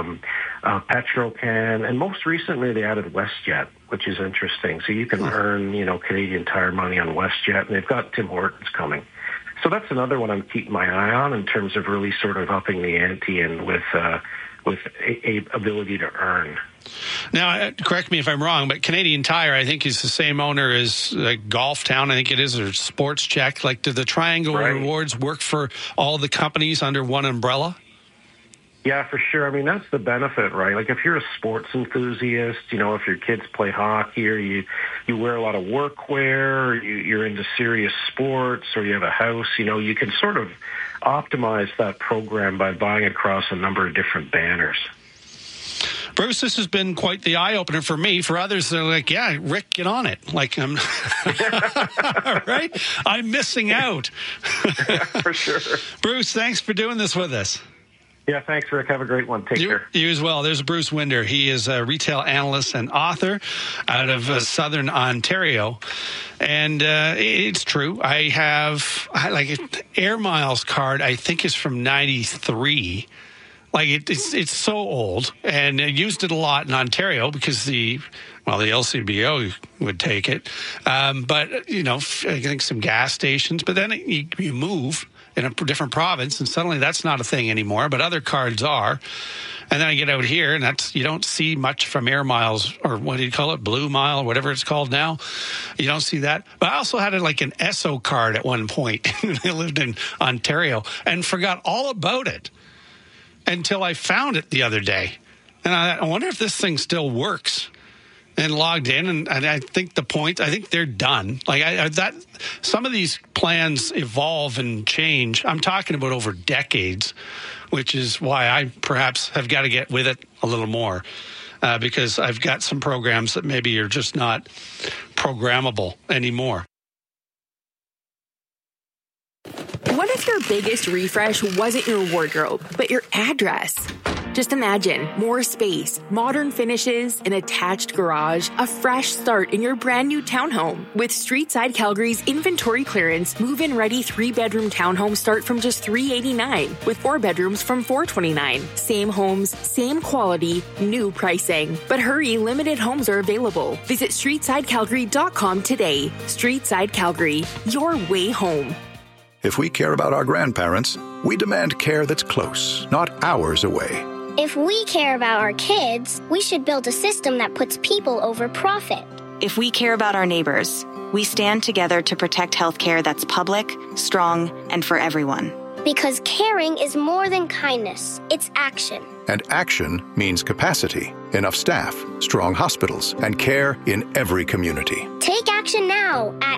Petrocan, and most recently they added WestJet, which is interesting. So you can earn, Canadian Tire money on WestJet, and they've got Tim Hortons coming. So that's another one I'm keeping my eye on in terms of really sort of upping the ante and with a ability to earn. Now, correct me if I'm wrong, but Canadian Tire, I think, is the same owner as Golf Town, I think it is, or Sports Check. Like, do the Triangle Rewards work for all the companies under one umbrella? Yeah, for sure. I mean, that's the benefit, right? Like, if you're a sports enthusiast, if your kids play hockey or you wear a lot of workwear, or you're into serious sports, or you have a house, you can sort of optimize that program by buying across a number of different banners. Bruce, this has been quite the eye-opener for me. For others, they're like, yeah, Rick, get on it. Like, I'm right? I'm missing out. For sure. Bruce, thanks for doing this with us. Yeah, thanks, Rick. Have a great one. Take care. You as well. There's Bruce Winder. He is a retail analyst and author out of Southern Ontario. And it's true. I have, Air Miles card, I think, is from 93. Like, it's so old, and I used it a lot in Ontario because the LCBO would take it. But, I think some gas stations. But then you move in a different province, and suddenly that's not a thing anymore, but other cards are. And then I get out here, and you don't see much from Air Miles, or what do you call it, Blue Mile, whatever it's called now. You don't see that. But I also had an Esso card at one point. I lived in Ontario and forgot all about it until I found it the other day. And I wonder if this thing still works. And logged in, and I think I think they're done. Some of these plans evolve and change. I'm talking about over decades, which is why I perhaps have got to get with it a little more, because I've got some programs that maybe are just not programmable anymore. What if your biggest refresh wasn't your wardrobe, but your address? Just imagine more space, modern finishes, an attached garage, a fresh start in your brand new townhome. With Streetside Calgary's inventory clearance, move-in ready 3-bedroom townhomes start from just $389, with 4 bedrooms from $429. Same homes, same quality, new pricing. But hurry, limited homes are available. Visit StreetsideCalgary.com today. Streetside Calgary, your way home. If we care about our grandparents, we demand care that's close, not hours away. If we care about our kids, we should build a system that puts people over profit. If we care about our neighbors, we stand together to protect healthcare that's public, strong, and for everyone. Because caring is more than kindness, it's action. And action means capacity, enough staff, strong hospitals, and care in every community. Take action now at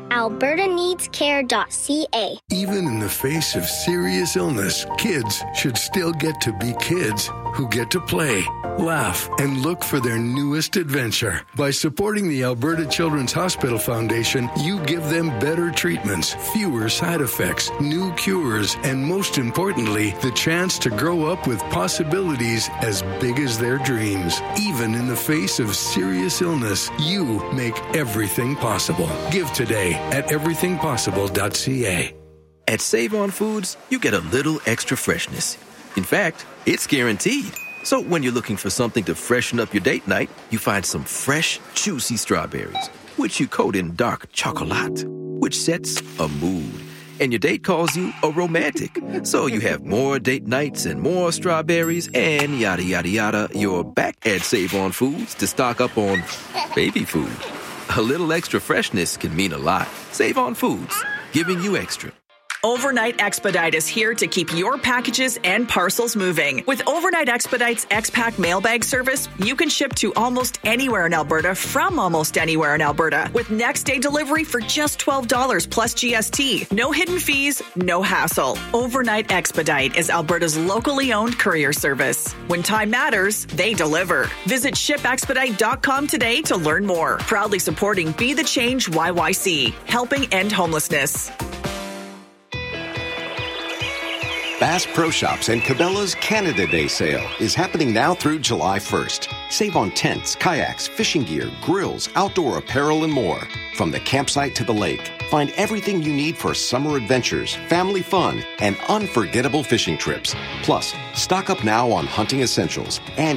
albertaneedscare.ca. Even in the face of serious illness, kids should still get to be kids who get to play, laugh, and look for their newest adventure. By supporting the Alberta Children's Hospital Foundation, you give them better treatments, fewer side effects, new cures, and most importantly, the chance to grow up with possibilities as big as their dreams. Even in the face of serious illness, you make everything possible. Give today at everythingpossible.ca. At Save On Foods, you get a little extra freshness. In fact, it's guaranteed. So when you're looking for something to freshen up your date night, you find some fresh, juicy strawberries, which you coat in dark chocolate, which sets a mood. And your date calls you a romantic. So you have more date nights and more strawberries and yada, yada, yada. You're back at Save On Foods to stock up on baby food. A little extra freshness can mean a lot. Save On Foods, giving you extra. Overnight Expedite is here to keep your packages and parcels moving. With Overnight Expedite's X-Pack mailbag service, you can ship to almost anywhere in Alberta from almost anywhere in Alberta with next-day delivery for just $12 plus GST. No hidden fees, no hassle. Overnight Expedite is Alberta's locally owned courier service. When time matters, they deliver. Visit shipexpedite.com today to learn more. Proudly supporting Be the Change YYC, helping end homelessness. Bass Pro Shops and Cabela's Canada Day sale is happening now through July 1st. Save on tents, kayaks, fishing gear, grills, outdoor apparel, and more. From the campsite to the lake, find everything you need for summer adventures, family fun, and unforgettable fishing trips. Plus, stock up now on hunting essentials and